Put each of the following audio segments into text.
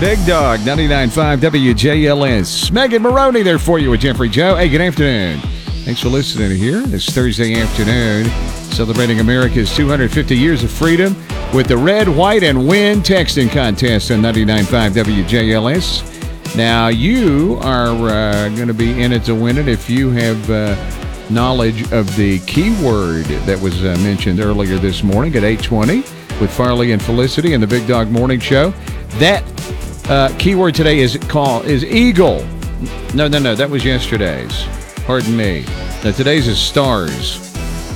Big Dog 99.5 WJLS. Megan Maroney there for you with Jeffrey Joe. Hey, good afternoon. Thanks for listening here this Thursday afternoon, celebrating America's 250 years of freedom with the Red, White, and Win texting contest on 99.5 WJLS. Now, you are going to be in it to win it if you have knowledge of the keyword that was mentioned earlier this morning at 8:20 with Farley and Felicity in the Big Dog Morning Show. That keyword today is eagle. No, that was yesterday's. Pardon me. Now, today's is stars.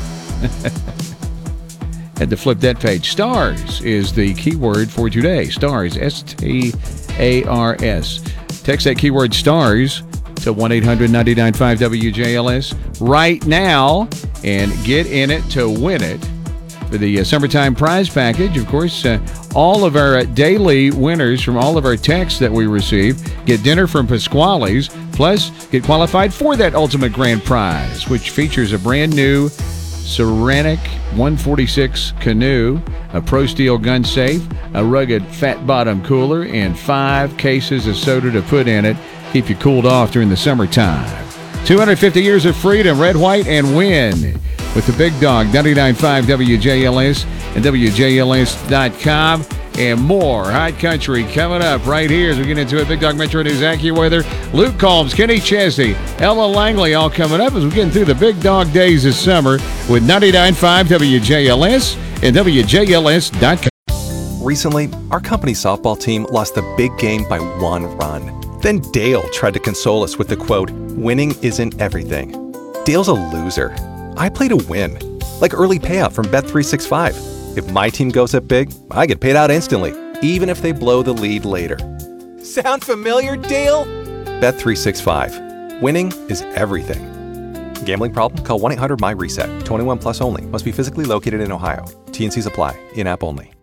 Had to flip that page. Stars is the keyword for today. Stars, S-T-A-R-S. Text that keyword stars to 1-800-995-WJLS right now and get in it to win it for the summertime prize package. Of course, all of our daily winners from all of our texts that we receive get dinner from Pasquale's, plus get qualified for that ultimate grand prize, which features a brand new Ceramic 146 canoe, a Pro Steel gun safe, a rugged fat bottom cooler, and 5 cases of soda to put in it. Keep you cooled off during the summertime. 250 years of freedom, Red, White, and Win with the Big Dog 99.5 WJLS and WJLS.com and more. Hot Country coming up right here as we get into it. Big Dog Metro News AccuWeather. Luke Combs, Kenny Chesney, Ella Langley all coming up as we're getting through the Big Dog days this summer with 99.5 WJLS and WJLS.com. Recently, our company's softball team lost the big game by 1 run. Then Dale tried to console us with the quote, "Winning isn't everything." Dale's a loser. I play to win, like early payout from Bet365. If my team goes up big, I get paid out instantly, even if they blow the lead later. Sound familiar, Dale? Bet365. Winning is everything. Gambling problem? Call 1-800-MY-RESET. 21 plus only. Must be physically located in Ohio. T&Cs apply. In-app only.